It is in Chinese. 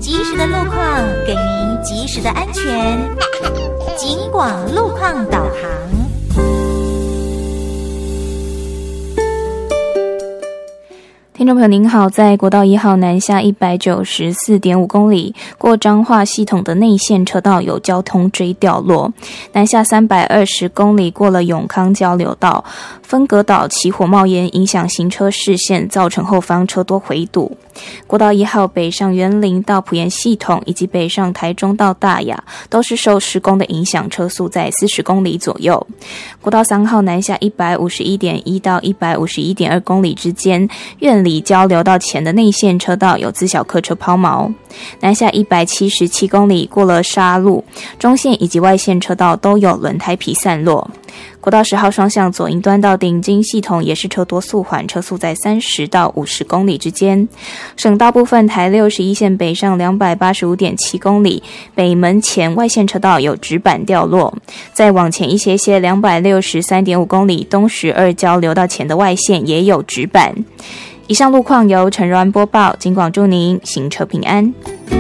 及时的路况，给您及时的安全。警广路况导航。 听众朋友您好，在国道1号南下 194.5 公里过彰化系统的内线车道有交通锥掉落，南下320公里过了永康交流道，分隔岛起火冒烟，影响行车视线，造成后方车多回堵。国道1号北上员林到埔盐系统以及北上台中到大雅都是受施工的影响，车速在40公里左右。国道3号南下 151.1 到 151.2 公里之间，苑里交流道前的内线车道有自小客车抛锚，南下177公里过了沙路，中线以及外线车道都有轮胎皮散落。国道10号双向左营端到顶金系统也是车多速缓，车速在30到50公里之间。省道部分，台61线北上 285.7 公里，北门前外线车道有纸板掉落，再往前一些些 263.5 公里，东12交流道前的外线也有纸板。以上路况由陈柔安播报，警广祝您行车平安。